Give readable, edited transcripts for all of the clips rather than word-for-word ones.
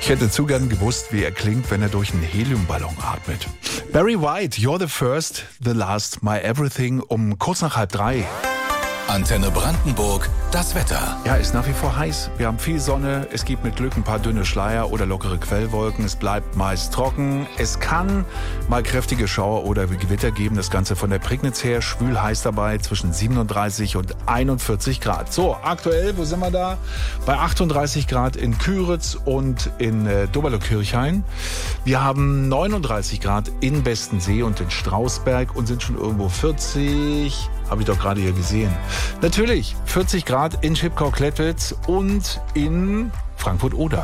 hätte zu gern gewusst, wie er klingt, wenn er durch einen Heliumballon atmet. Barry White, You're the First, the Last, My Everything, um kurz nach 2:30. Antenne Brandenburg, das Wetter. Ja, ist nach wie vor heiß. Wir haben viel Sonne. Es gibt mit Glück ein paar dünne Schleier oder lockere Quellwolken. Es bleibt meist trocken. Es kann mal kräftige Schauer oder Gewitter geben. Das Ganze von der Prignitz her. Schwül heiß dabei zwischen 37 und 41 Grad. So, aktuell, wo sind wir da? Bei 38 Grad in Küritz und in Doberlo-Kirchhain. Wir haben 39 Grad in Bestensee und in Strausberg und sind schon irgendwo 40... Habe ich doch gerade hier gesehen. Natürlich 40 Grad in Schipkau-Klettwitz und in Frankfurt-Oder.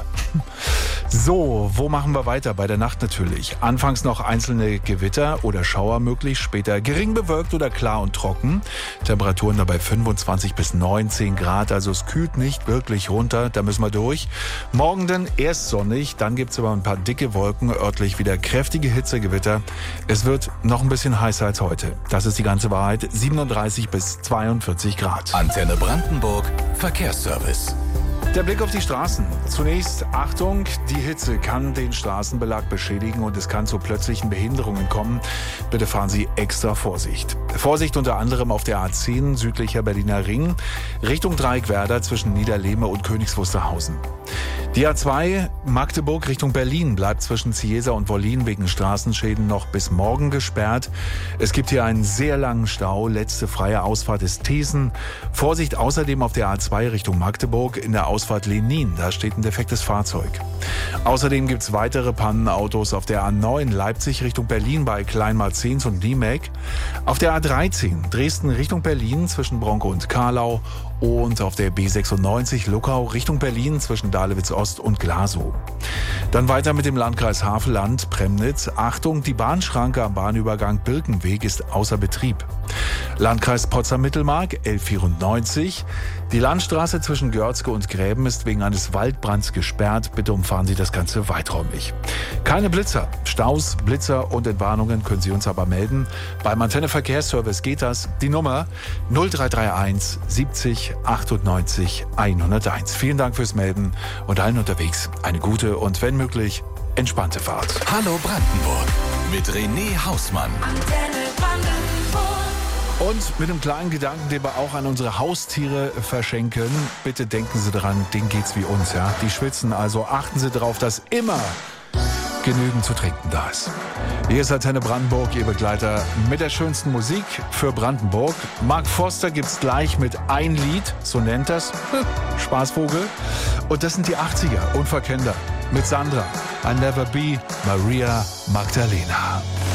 So, wo machen wir weiter? Bei der Nacht natürlich. Anfangs noch einzelne Gewitter oder Schauer möglich, später gering bewölkt oder klar und trocken. Temperaturen dabei 25 bis 19 Grad, also es kühlt nicht wirklich runter, da müssen wir durch. Morgen dann erst sonnig, dann gibt's aber ein paar dicke Wolken, örtlich wieder kräftige Hitzegewitter. Es wird noch ein bisschen heißer als heute. Das ist die ganze Wahrheit, 37 bis 42 Grad. Antenne Brandenburg, Verkehrsservice. Der Blick auf die Straßen. Zunächst Achtung, die Hitze kann den Straßenbelag beschädigen und es kann zu plötzlichen Behinderungen kommen. Bitte fahren Sie extra Vorsicht. Vorsicht unter anderem auf der A10 südlicher Berliner Ring, Richtung Dreieckwerder zwischen Niederlehme und Königs Wusterhausen. Die A2 Magdeburg Richtung Berlin bleibt zwischen Ciesa und Wollin wegen Straßenschäden noch bis morgen gesperrt. Es gibt hier einen sehr langen Stau. Letzte freie Ausfahrt ist Thesen. Vorsicht außerdem auf der A2 Richtung Magdeburg in der Ausfahrt Lenin. Da steht ein defektes Fahrzeug. Außerdem gibt es weitere Pannenautos auf der A9 Leipzig Richtung Berlin bei Kleinmarzens und Niemek. Auf der A13 Dresden Richtung Berlin zwischen Bronco und Karlau. Und auf der B96 Luckau Richtung Berlin zwischen Dahlewitz Ost und Glasow. Dann weiter mit dem Landkreis Havelland, Premnitz. Achtung, die Bahnschranke am Bahnübergang Birkenweg ist außer Betrieb. Landkreis Potsdam-Mittelmark, L94. Die Landstraße zwischen Görzke und Gräben ist wegen eines Waldbrands gesperrt. Bitte umfahren Sie das Ganze weiträumig. Keine Blitzer. Staus, Blitzer und Entwarnungen können Sie uns aber melden. Beim Antenne Verkehrsservice geht das. Die Nummer 0331 70 98 101. Vielen Dank fürs Melden und allen unterwegs eine gute und wenn möglich entspannte Fahrt. Hallo Brandenburg mit René Hausmann. Antenne Brandenburg. Und mit einem kleinen Gedanken, den wir auch an unsere Haustiere verschenken. Bitte denken Sie daran, denen geht's wie uns, ja. Die schwitzen, also achten Sie darauf, dass immer genügend zu trinken da ist. Hier ist Antenne Brandenburg, Ihr Begleiter mit der schönsten Musik für Brandenburg. Mark Forster gibt's gleich mit ein Lied, so nennt das, Spaßvogel. Und das sind die 80er, unverkennbar. Mit Sandra, I Never Be Maria Magdalena.